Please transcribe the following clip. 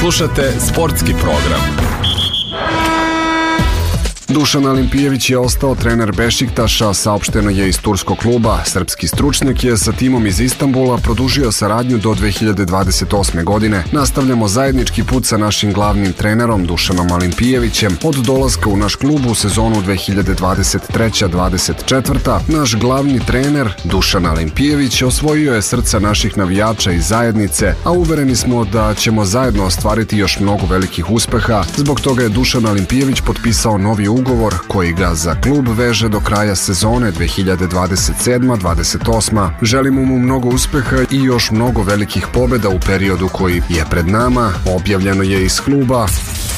Slušate sportski program. Dušan Alimpijević je ostao trener Bešiktaša, saopšteno je iz turskog kluba. Srpski stručnjak je sa timom iz Istanbula produžio saradnju do 2028. godine. Nastavljamo zajednički put sa našim glavnim trenerom Dušanom Alimpijevićem. Od dolaska u naš klub u sezonu 2023-24. naš glavni trener Dušan Alimpijević osvojio je srca naših navijača i zajednice, a uvereni smo da ćemo zajedno ostvariti još mnogo velikih uspeha. Zbog toga je Dušan Alimpijević potpisao novi ugovor koji ga za klub veže do kraja sezone 2027-28. Želimo mu mnogo uspeha i još mnogo velikih pobjeda u periodu koji je pred nama, objavljeno je iz kluba.